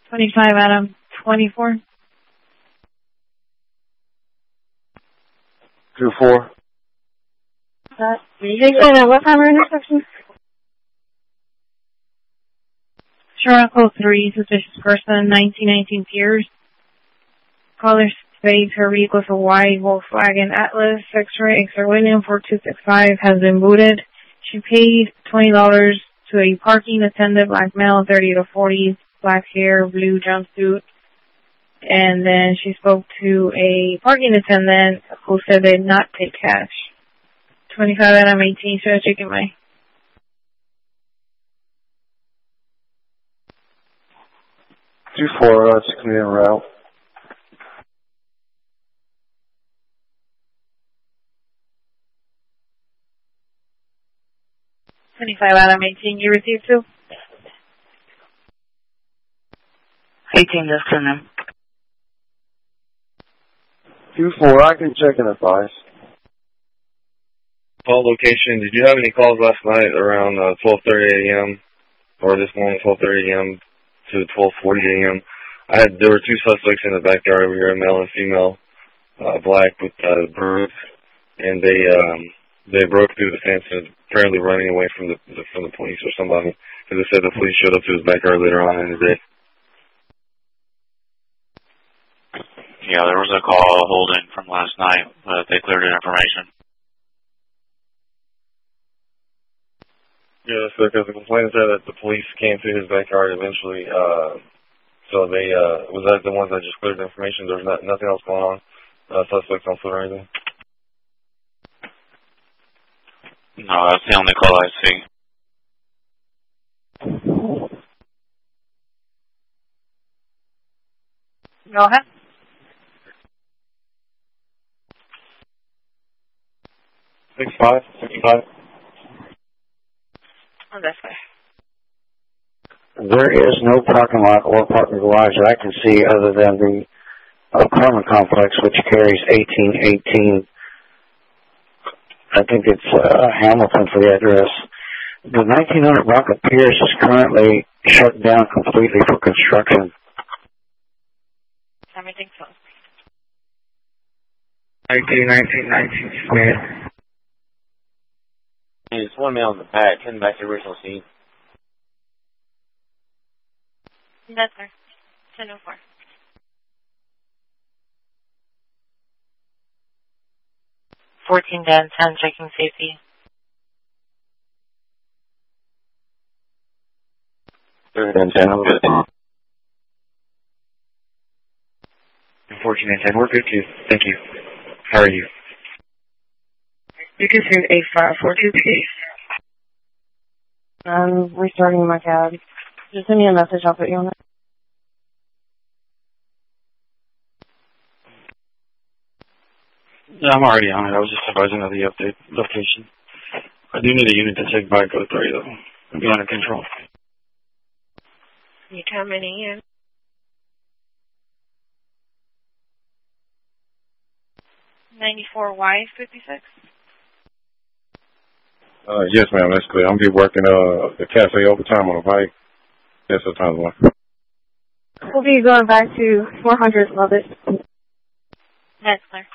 25 Adam 24. 2-4. What primary intersection? Sherlock 03, suspicious person, 1919 Piers. Caller states her vehicle is a white Volkswagen Atlas, X-ray, X-ray William 4265, has been booted. She paid $20 to a parking attendant, black male, 30 to 40, black hair, blue jumpsuit. And then she spoke to a parking attendant who said they did not take cash. 25 Adam 18, should I check in my... Two four, checking in route. 25 Adam 18, you received two? 18, just turn in. 2-4, I can check and advise. Call location. Did you have any calls last night around 12:30 a.m. or this morning 12:30 a.m. to 12:40 a.m.? There were two suspects in the backyard over here, a male and female, black with birds, and they broke through the fence and apparently running away from the police or somebody. Because they said the police showed up to his backyard later on in the day. Yeah, there was a call holding from last night, but they cleared the information. Yeah, that's because the complaint said that the police came to his backyard eventually. So they was that the ones that just cleared the information? There's nothing else going on. Suspects on foot or anything. No, that's the only call I see. Go ahead. Six five. On this way. There is no parking lot or parking garage that I can see other than the apartment complex, which carries 1818. I think it's Hamilton for the address. The 1900 Rocket Pierce is currently shut down completely for construction. Everything's closed. 1919 Smith. There's one male in the back, heading back to the original scene. That's her. 1004. $14 10, checking safety. 30 10, I'm good. 14 and 10, we're good too. Thank you. How are you? You can send 8542, please. I'm restarting my cab. Just send me a message, I'll put you on it. Yeah, I'm already on it. I was just advising of the update location. I do need a unit to take by code 3 though. It'll be under control. You coming in? $94Y56. Yes, ma'am, that's clear. I'm be working the cafe overtime on a bike. Yes, that's time one. We'll be going back to 400 Lubbock. That's clear.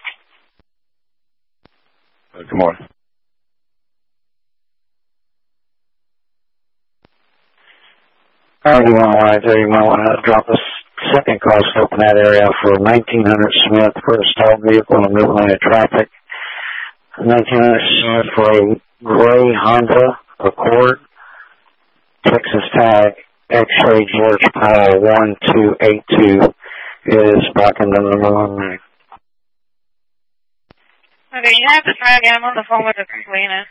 Good morning. I already want to you might want to drop a second call scope in that area for 1900 Smith for a stalled vehicle in the middle lane of traffic. 1900 Smith for a gray Honda Accord, Texas tag, X-ray George Powell 1282 is blocking the number 1. Okay, you have to try again. I'm on the phone with the complainant.